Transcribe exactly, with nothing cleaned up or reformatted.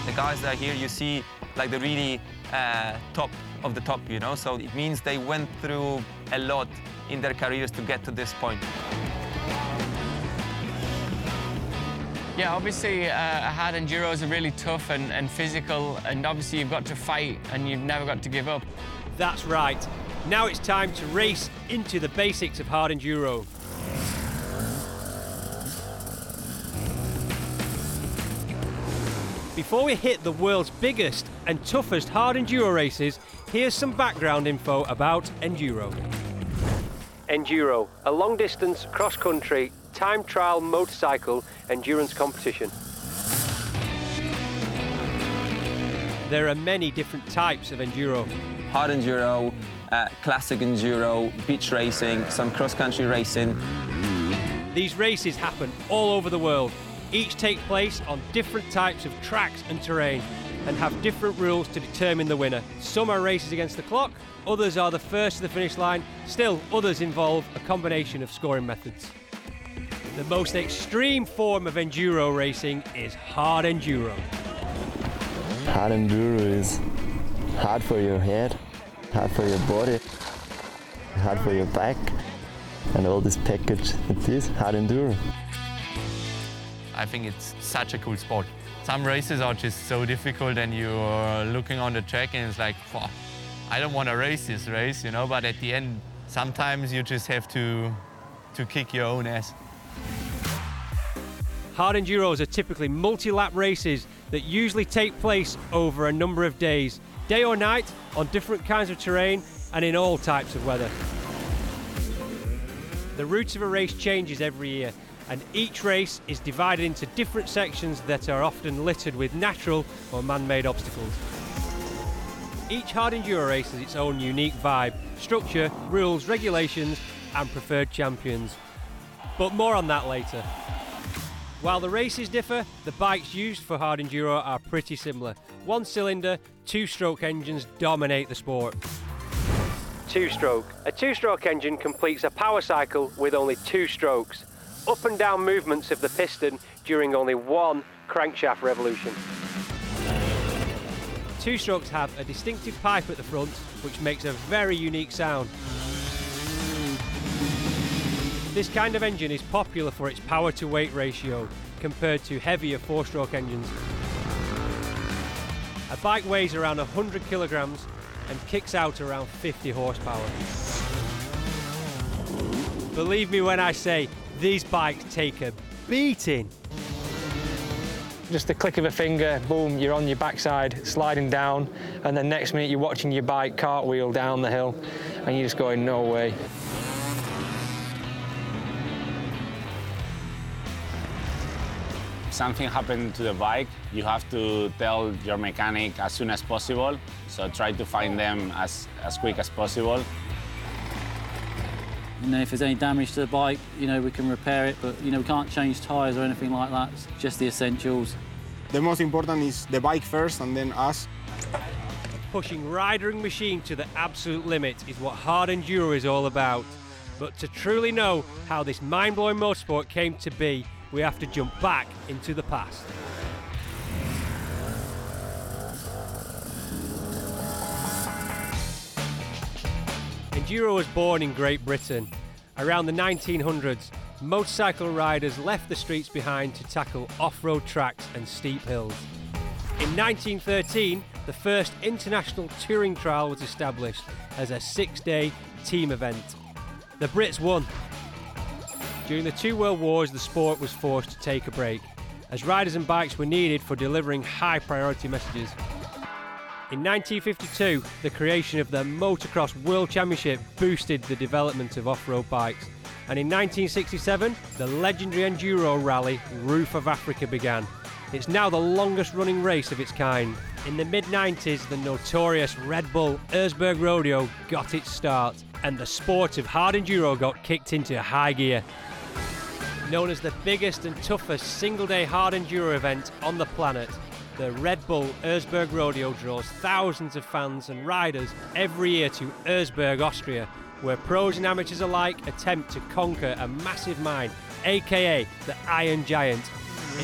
The guys that are here, you see like the really uh, top of the top, you know? So it means they went through a lot in their careers to get to this point. Yeah, obviously uh, hard enduros are really tough and, and physical, and obviously you've got to fight and you've never got to give up. That's right. Now it's time to race into the basics of hard enduro. Before we hit the world's biggest and toughest hard enduro races, here's some background info about enduro. Enduro, a long-distance, cross-country, time trial motorcycle endurance competition. There are many different types of enduro. Hard enduro, uh, classic enduro, beach racing, some cross-country racing. These races happen all over the world. Each take place on different types of tracks and terrain and have different rules to determine the winner. Some are races against the clock, others are the first to the finish line, still others involve a combination of scoring methods. The most extreme form of enduro racing is hard enduro. Hard enduro is hard for your head, hard for your body, hard for your back, and all this package. It is hard enduro. I think it's such a cool sport. Some races are just so difficult and you're looking on the track and it's like, wow, I don't want to race this race, you know, but at the end, sometimes you just have to, to kick your own ass. Hard enduros are typically multi-lap races that usually take place over a number of days, day or night, on different kinds of terrain and in all types of weather. The route of a race changes every year, and each race is divided into different sections that are often littered with natural or man-made obstacles. Each hard enduro race has its own unique vibe, structure, rules, regulations and preferred champions. But more on that later. While the races differ, the bikes used for hard enduro are pretty similar. One cylinder, two-stroke engines dominate the sport. Two-stroke. A two-stroke engine completes a power cycle with only two strokes. Up and down movements of the piston during only one crankshaft revolution. Two strokes have a distinctive pipe at the front which makes a very unique sound. This kind of engine is popular for its power to weight ratio compared to heavier four-stroke engines. A bike weighs around one hundred kilograms and kicks out around fifty horsepower. Believe me when I say these bikes take a beating. Just a click of a finger, boom, you're on your backside, sliding down, and then next minute you're watching your bike cartwheel down the hill, and you're just going, no way. If something happened to the bike, you have to tell your mechanic as soon as possible, so try to find them as, as quick as possible. You know, if there's any damage to the bike, you know, we can repair it, but, you know, we can't change tyres or anything like that. It's just the essentials. The most important is the bike first and then us. Pushing rider and machine to the absolute limit is what hard enduro is all about. But to truly know how this mind-blowing motorsport came to be, we have to jump back into the past. Enduro was born in Great Britain. Around the nineteen hundreds, motorcycle riders left the streets behind to tackle off-road tracks and steep hills. In nineteen thirteen, the first international touring trial was established as a six-day team event. The Brits won. During the two world wars, the sport was forced to take a break, as riders and bikes were needed for delivering high-priority messages. In nineteen fifty-two, the creation of the Motocross World Championship boosted the development of off-road bikes. And in nineteen sixty-seven, the legendary enduro rally Roof of Africa began. It's now the longest running race of its kind. In the mid nineties, the notorious Red Bull Erzberg Rodeo got its start, and the sport of hard enduro got kicked into high gear. Known as the biggest and toughest single-day hard enduro event on the planet, the Red Bull Erzberg Rodeo draws thousands of fans and riders every year to Erzberg, Austria, where pros and amateurs alike attempt to conquer a massive mine, aka the Iron Giant,